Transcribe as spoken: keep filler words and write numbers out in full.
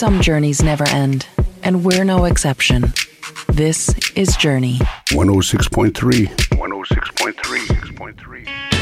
Some journeys never end, and we're no exception. This is Journey. one oh six point three. one oh six point three.